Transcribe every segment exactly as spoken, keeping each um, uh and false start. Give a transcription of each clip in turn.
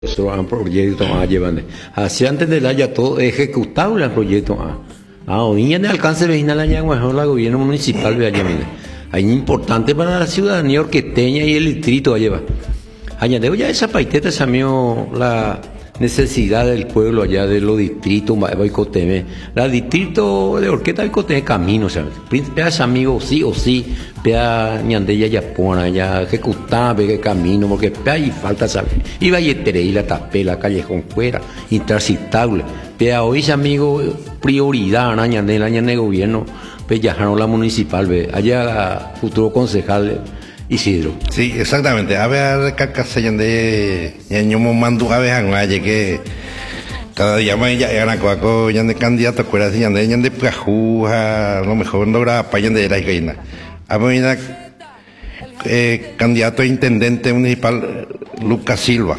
Nosotros han proyecto A llevan hacia antes de la ya todo ejecutable el proyecto A. Ah, o niña de alcance vecinal allá mejor la gobierno municipal de allá mire. Hay importante para la ciudadanía orqueteña y el distrito allá va. Añadeo ya esa paiteta es amigo la necesidad del pueblo allá de los distritos boicoteme. La distrito de Orqueta boicoteme camino, o sea, príncipe es amigo sí o sí, pea ñandella ya pona, ya ejecutaba que camino, porque pea y falta saber. Y valletere y la tapela, callejón fuera, intransitable. Pea hoy es amigo prioridad, ñandela, ñande gobierno, pe yajaron la municipal, ve, allá futuro concejal Isidro. Sí, exactamente. A ver, cacasayan de ñomo mandu a ver angaye que cada día más ya eran coaco ya de candidato cuera ya de ya de plajuja, lo mejor no era payan de la reina. A ver, eh, candidato a intendente municipal Lucas Silva.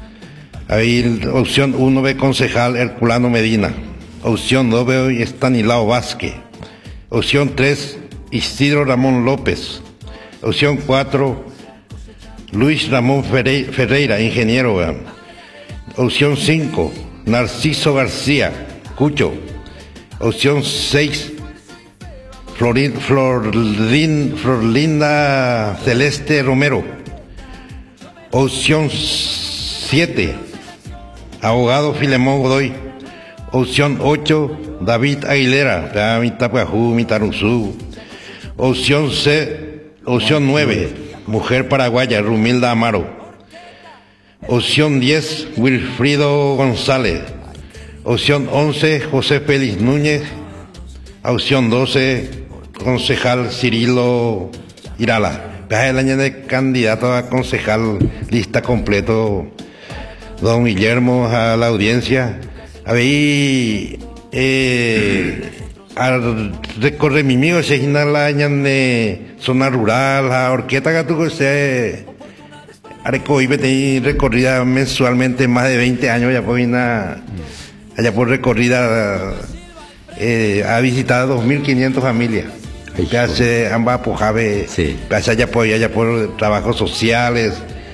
Ahí opción uno ve concejal Herculano Medina. Opción dos ve Estanislao Vázquez. Opción tres Isidro Ramón López. Opción cuatro, Luis Ramón Ferreira, ingeniero. ¿Vean? Opción cinco, Narciso García, Cucho. Opción seis, Florin, Florin, Florlinda Celeste Romero. Opción siete, abogado Filemón Godoy. Opción ocho, David Aguilera, Mitapajú, Mitaruzú. Opción C, Opción nueve, mujer paraguaya, Rumilda Amaro. Opción diez, Wilfrido González. Opción once, José Félix Núñez. Opción doce, concejal Cirilo Irala. El año de candidato a concejal, lista completo, don Guillermo, a la audiencia. A ver, eh, al recorrer mi mío se la de zona rural, la orquesta que tú se areco y recorrida mensualmente más de veinte años ya por allá por recorrida eh, ha visitado dos mil quinientas familias que hace ambas pojave sí. Hace allá por allá por trabajos sociales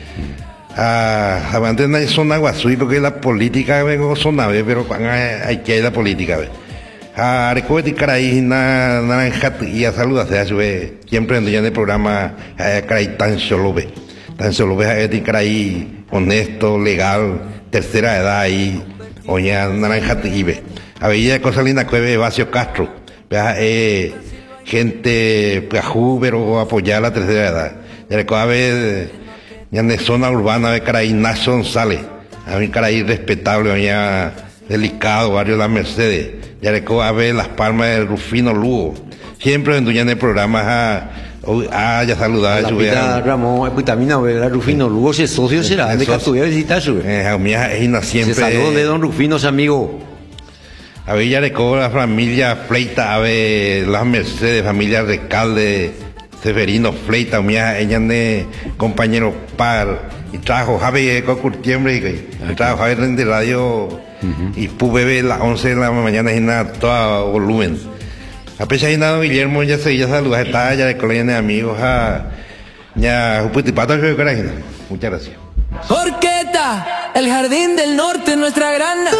a a mantener zona guasuí porque la política vengo zona pero hay que ir la política a recuerdo que caray na naranja y a saludar a su siempre en el programa caray tan solo ve tan solo ve que caray honesto legal tercera edad ahí oña naranja y ve a ver cosa linda que Vacio Castro eh, gente plajú pero apoyar la tercera edad ya recuerdo a ver ya en zona urbana de caray Nacho González a mí caray respetable oña delicado barrio La Mercedes ya recuerdo a ver Las Palmas del Rufino Lugo siempre en el programa a ah ya saludar la pita Ramón pues también a ver a Rufino Lugo ese socio será de que estuve a visitar su eh siempre se saludo de don Rufino amigo a ver ya recuerdo la familia Fleita a ver Las Mercedes familia Recalde Severino Fleita mía ella de compañero par y trajo Javi Cocurtiembre y trajo Javi de radio y pude ver las once de la mañana y nada todo volumen a pesar de nada Guillermo ya se ya saluda está ya de colegio de amigos a ya Putipato muchas gracias. Orqueta, el jardín del norte, nuestra gran nación.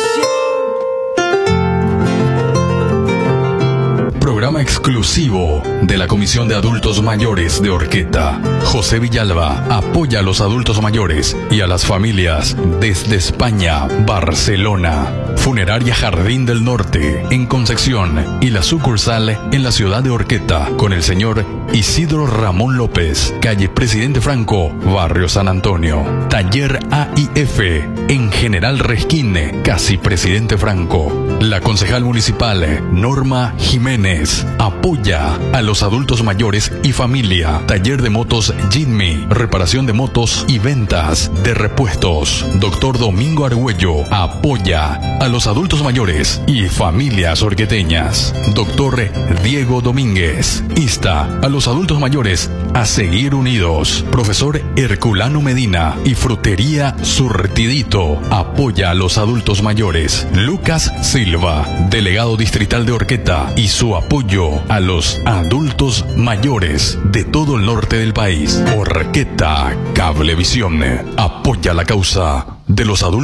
Programa exclusivo de la Comisión de Adultos Mayores de Orqueta. José Villalba apoya a los adultos mayores y a las familias desde España, Barcelona. Funeraria Jardín del Norte en Concepción y la sucursal en la ciudad de Orqueta con el señor Isidro Ramón López, calle Presidente Franco, barrio San Antonio. Taller A I F en General Resquine, casi Presidente Franco. La concejal municipal Norma Jiménez apoya a los adultos mayores y familia. Taller de motos Jimmy, reparación de motos y ventas de repuestos. Doctor Domingo Argüello apoya a los adultos mayores y familias orqueteñas. Doctor Diego Domínguez insta a los adultos mayores a seguir unidos. Profesor Herculano Medina y Frutería Surtidito apoya a los adultos mayores. Lucas Silva, delegado distrital de Orqueta, y su apoyo a los adultos mayores de todo el norte del país. Orqueta Cablevisión apoya la causa. de los adultos